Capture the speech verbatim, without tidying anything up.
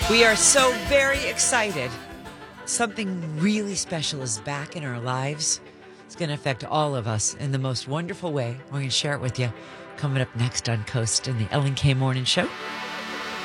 We are so very excited. Something really special is back in our lives. It's going to affect all of us in the most wonderful way. We're going to share it with you coming up next on Coast in the Ellen K. Morning Show.